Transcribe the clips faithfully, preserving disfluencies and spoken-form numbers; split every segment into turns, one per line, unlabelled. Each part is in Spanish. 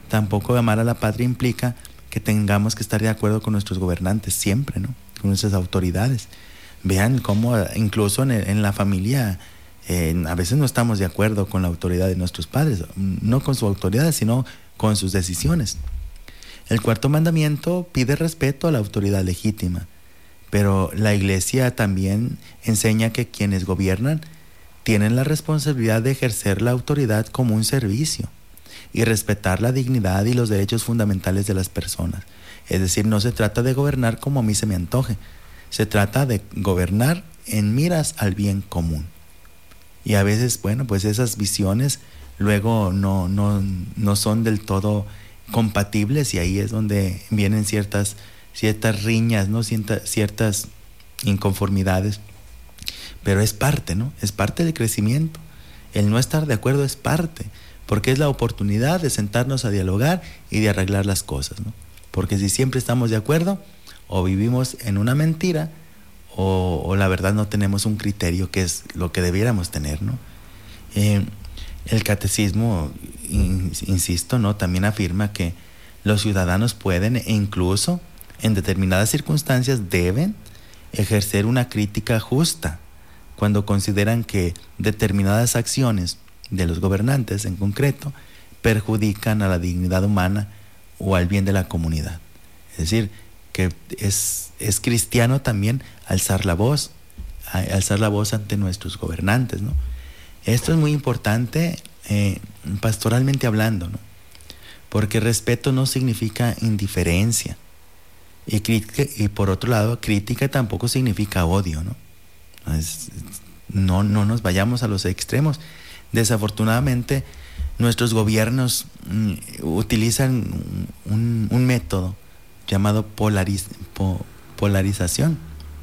Tampoco amar a la patria implica que tengamos que estar de acuerdo con nuestros gobernantes siempre, ¿no? Con nuestras autoridades. Vean cómo incluso en, en la familia eh, a veces no estamos de acuerdo con la autoridad de nuestros padres, no con su autoridad, sino con sus decisiones. El cuarto mandamiento pide respeto a la autoridad legítima, pero la Iglesia también enseña que quienes gobiernan tienen la responsabilidad de ejercer la autoridad como un servicio y respetar la dignidad y los derechos fundamentales de las personas. Es decir, no se trata de gobernar como a mí se me antoje, se trata de gobernar en miras al bien común. Y a veces, bueno, pues esas visiones luego no, no, no son del todo compatibles, y ahí es donde vienen ciertas, ciertas riñas, ¿no? Ciertas, ciertas inconformidades. Pero es parte, ¿no? Es parte del crecimiento. El no estar de acuerdo es parte, porque es la oportunidad de sentarnos a dialogar y de arreglar las cosas, ¿no? Porque si siempre estamos de acuerdo, o vivimos en una mentira, o, o la verdad no tenemos un criterio, que es lo que debiéramos tener, ¿no? Eh, el catecismo, in, insisto, ¿no? También afirma que los ciudadanos pueden, e incluso en determinadas circunstancias deben, ejercer una crítica justa cuando consideran que determinadas acciones de los gobernantes en concreto perjudican a la dignidad humana o al bien de la comunidad. Es decir, que es, es cristiano también alzar la voz, alzar la voz ante nuestros gobernantes, ¿no? Esto es muy importante eh, pastoralmente hablando, ¿no? Porque respeto no significa indiferencia, y, crítica, y por otro lado, crítica tampoco significa odio, ¿no? Es, no, no nos vayamos a los extremos. Desafortunadamente, nuestros gobiernos mm, utilizan un, un método llamado polariz, po, polarización.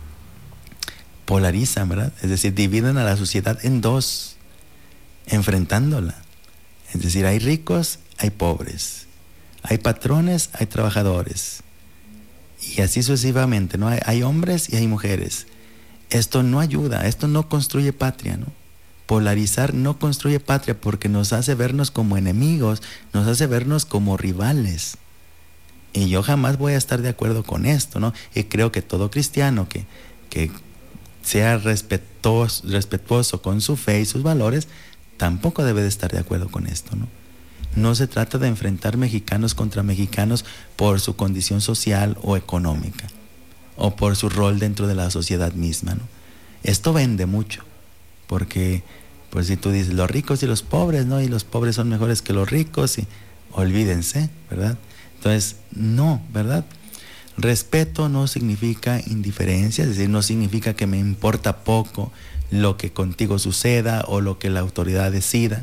Polarizan, ¿verdad? Es decir, dividen a la sociedad en dos, enfrentándola. Es decir, hay ricos, hay pobres, hay patrones, hay trabajadores, y así sucesivamente, ¿no? Hay, hay hombres y hay mujeres. Esto no ayuda, esto no construye patria, ¿no? Polarizar no construye patria, porque nos hace vernos como enemigos, nos hace vernos como rivales. Y yo jamás voy a estar de acuerdo con esto, ¿no? Y creo que todo cristiano que, que sea respetuoso, respetuoso con su fe y sus valores, tampoco debe de estar de acuerdo con esto, ¿no? No se trata de enfrentar mexicanos contra mexicanos por su condición social o económica, o por su rol dentro de la sociedad misma, ¿no? Esto vende mucho, porque pues si tú dices los ricos y los pobres, ¿no? Y los pobres son mejores que los ricos, y olvídense, ¿verdad? Entonces, no, ¿verdad? Respeto no significa indiferencia, es decir, no significa que me importa poco lo que contigo suceda o lo que la autoridad decida,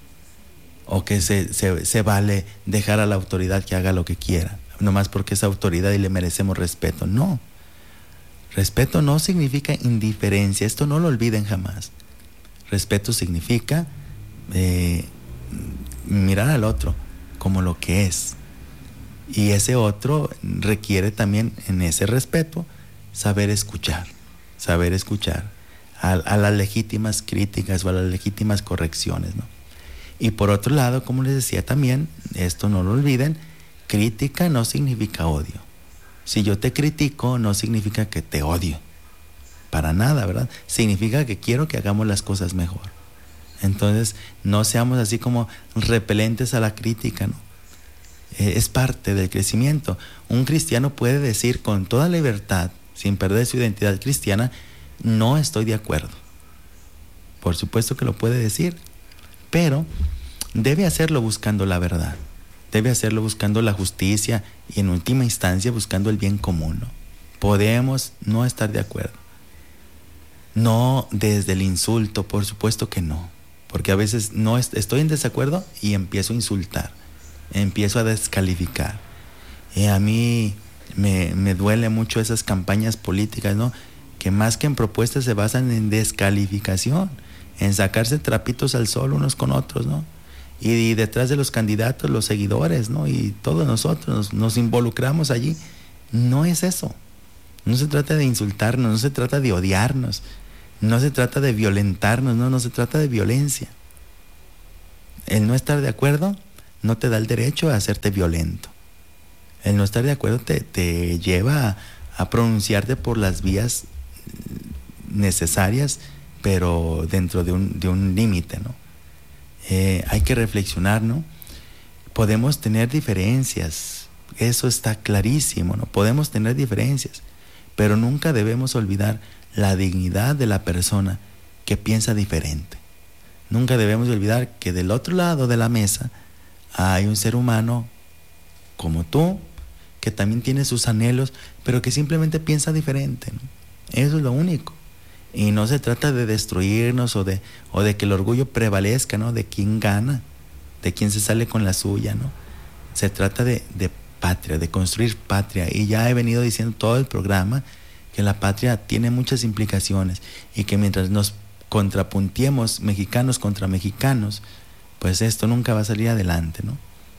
o que se, se, se vale dejar a la autoridad que haga lo que quiera, nomás porque es autoridad y le merecemos respeto. No. Respeto no significa indiferencia, esto no lo olviden jamás. Respeto significa eh, mirar al otro como lo que es. Y ese otro requiere también, en ese respeto, saber escuchar, saber escuchar a, a las legítimas críticas o a las legítimas correcciones, ¿no? Y por otro lado, como les decía también, esto no lo olviden, crítica no significa odio. Si yo te critico, no significa que te odio, para nada, ¿verdad? Significa que quiero que hagamos las cosas mejor. Entonces, no seamos así como repelentes a la crítica, ¿no? Eh, es parte del crecimiento. Un cristiano puede decir con toda libertad, sin perder su identidad cristiana, no estoy de acuerdo. Por supuesto que lo puede decir, pero debe hacerlo buscando la verdad. Debe hacerlo buscando la justicia y en última instancia buscando el bien común, ¿no? Podemos no estar de acuerdo. No desde el insulto, por supuesto que no. Porque a veces no est- estoy en desacuerdo y empiezo a insultar, empiezo a descalificar. Y a mí me, me duele mucho esas campañas políticas, ¿no? Que más que en propuestas se basan en descalificación, en sacarse trapitos al sol unos con otros, ¿no? Y, y detrás de los candidatos, los seguidores, ¿no? Y todos nosotros nos, nos involucramos allí. No es eso. No se trata de insultarnos, no se trata de odiarnos, no se trata de violentarnos, no, no se trata de violencia. El no estar de acuerdo no te da el derecho a hacerte violento. El no estar de acuerdo te, te lleva a, a pronunciarte por las vías necesarias, pero dentro de un, de un límite, ¿no? Eh, hay que reflexionar, ¿no? Podemos tener diferencias, eso está clarísimo, ¿no? Podemos tener diferencias, pero nunca debemos olvidar la dignidad de la persona que piensa diferente. Nunca debemos olvidar que del otro lado de la mesa hay un ser humano como tú, que también tiene sus anhelos, pero que simplemente piensa diferente, ¿no? Eso es lo único. Y no se trata de destruirnos o de, o de que el orgullo prevalezca, ¿no? De quién gana, de quién se sale con la suya, ¿no? Se trata de, de patria, de construir patria. Y ya he venido diciendo todo el programa que la patria tiene muchas implicaciones y que mientras nos contrapuntiemos mexicanos contra mexicanos, pues esto nunca va a salir adelante, ¿no?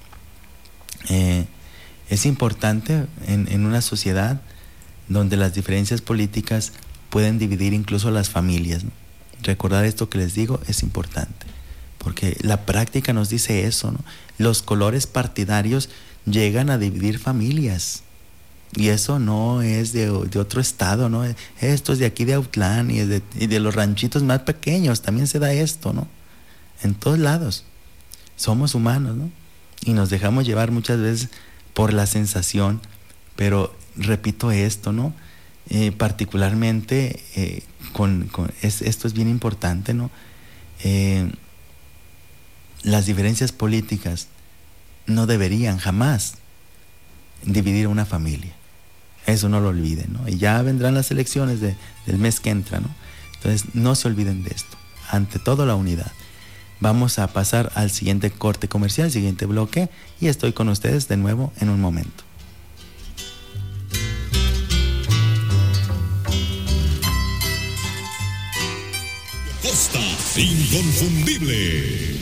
Eh, es importante en, en una sociedad donde las diferencias políticas pueden dividir incluso las familias, ¿no? Recordar esto que les digo es importante, porque la práctica nos dice eso, ¿no? Los colores partidarios llegan a dividir familias, y eso no es de, de otro estado, ¿no? Esto es de aquí de Autlán y de, y de los ranchitos más pequeños, también se da esto, ¿no? En todos lados. Somos humanos, ¿no? Y nos dejamos llevar muchas veces por la sensación, pero repito esto, ¿no? Eh, particularmente eh, con, con es, esto es bien importante, ¿no? Eh, las diferencias políticas no deberían jamás dividir una familia. Eso no lo olviden, ¿no? Y ya vendrán las elecciones de, del mes que entra, ¿no? Entonces no se olviden de esto. Ante todo, la unidad. Vamos a pasar al siguiente corte comercial, siguiente bloque, y estoy con ustedes de nuevo en un momento.
Costa inconfundible.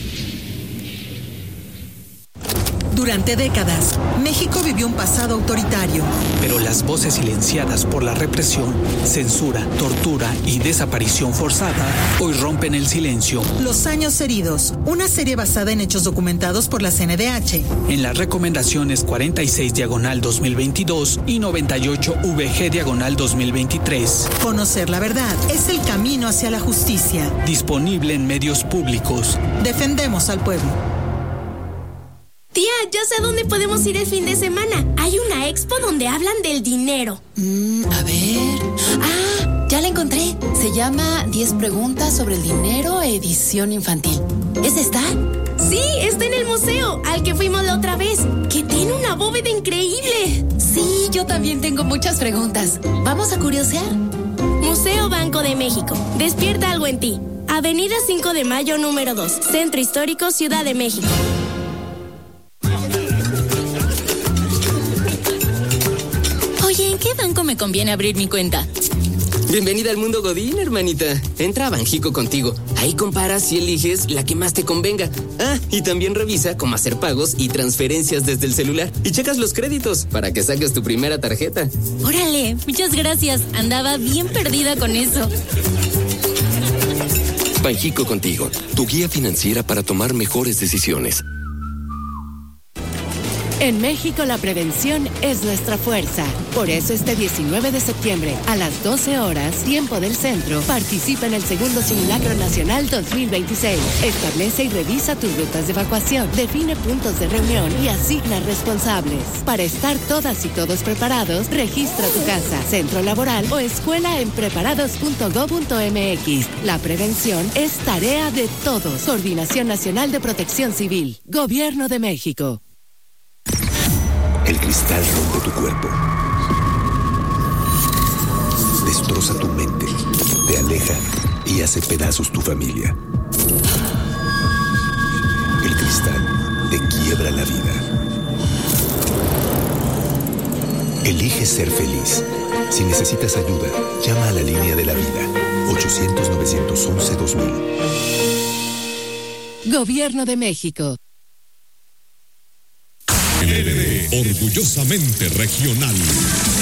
Durante décadas, México vivió un pasado autoritario.
Pero las voces silenciadas por la represión, censura, tortura y desaparición forzada hoy rompen el silencio.
Los años heridos, una serie basada en hechos documentados por la C N D H.
En las recomendaciones cuarenta y seis diagonal dos mil veintidós y noventa y ocho V G diagonal dos mil veintitrés.
Conocer la verdad es el camino hacia la justicia.
Disponible en medios públicos.
Defendemos al pueblo.
Tía, ya sé a dónde podemos ir el fin de semana. Hay una expo donde hablan del dinero.
Mm, a ver... Ah, ya la encontré. Se llama diez preguntas sobre el dinero, edición infantil. ¿Es esta?
Sí, está en el museo, al que fuimos la otra vez, que tiene una bóveda increíble.
Sí, yo también tengo muchas preguntas. ¿Vamos a curiosear?
Museo Banco de México. Despierta algo en ti. Avenida cinco de mayo, número dos. Centro Histórico, Ciudad de México.
Oye, ¿en qué banco me conviene abrir mi cuenta?
Bienvenida al mundo Godín, hermanita. Entra a Banjico contigo. Ahí comparas y eliges la que más te convenga. Ah, y también revisa cómo hacer pagos y transferencias desde el celular. Y checas los créditos para que saques tu primera tarjeta.
Órale, muchas gracias. Andaba bien perdida con eso.
Banjico contigo, tu guía financiera para tomar mejores decisiones.
En México la prevención es nuestra fuerza. Por eso este diecinueve de septiembre a las doce horas, tiempo del centro, participa en el segundo Simulacro Nacional dos mil veintiséis. Establece y revisa tus rutas de evacuación, define puntos de reunión y asigna responsables. Para estar todas y todos preparados, registra tu casa, centro laboral o escuela en preparados punto gob punto mx. La prevención es tarea de todos. Coordinación Nacional de Protección Civil. Gobierno de México.
El cristal rompe tu cuerpo, destroza tu mente, te aleja y hace pedazos tu familia. El cristal te quiebra la vida. Elige ser feliz. Si necesitas ayuda, llama a la línea de la vida, ochocientos, novecientos once, dos mil.
Gobierno de México.
Orgullosamente regional.